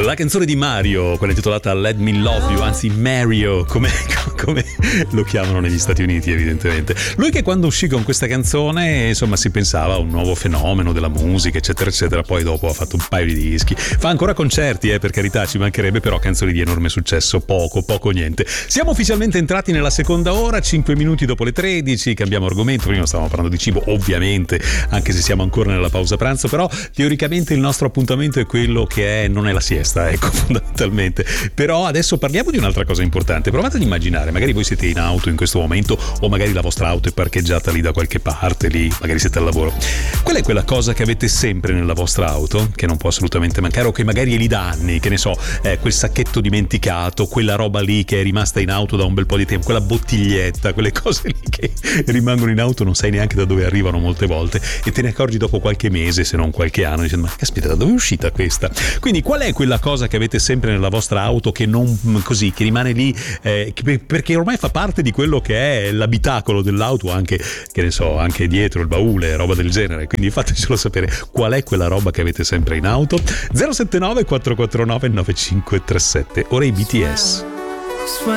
La canzone di Mario, quella intitolata Let Me Love You, anzi Mario, come lo chiamano negli Stati Uniti evidentemente. Lui che quando uscì con questa canzone, insomma, si pensava a un nuovo fenomeno della musica, eccetera, eccetera. Poi dopo ha fatto un paio di dischi. Fa ancora concerti, per carità, ci mancherebbe, però canzoni di enorme successo, poco, niente. Siamo ufficialmente entrati nella seconda ora, 5 minuti dopo le 13, cambiamo argomento. Prima stavamo parlando di cibo, ovviamente, anche se siamo ancora nella pausa pranzo, però teoricamente il nostro appuntamento è quello che non è la siesta, ecco, fondamentalmente. Però adesso parliamo di un'altra cosa importante. Provate ad immaginare, magari voi siete in auto in questo momento, o magari la vostra auto è parcheggiata lì da qualche parte, lì magari siete al lavoro. Qual è quella cosa che avete sempre nella vostra auto, che non può assolutamente mancare, o che magari è lì da anni, che ne so, quel sacchetto dimenticato, quella roba lì che è rimasta in auto da un bel po' di tempo, quella bottiglietta, quelle cose lì che rimangono in auto, non sai neanche da dove arrivano molte volte e te ne accorgi dopo qualche mese, se non qualche anno, dicendo: ma caspita, da dove è uscita questa? Quindi qual è quella cosa che avete sempre nella vostra auto che non così, che rimane lì, perché ormai fa parte di quello che è l'abitacolo dell'auto, anche, che ne so, anche dietro il baule, roba del genere. Quindi fatecelo sapere qual è quella roba che avete sempre in auto. 079 449 9537. Ora i BTS.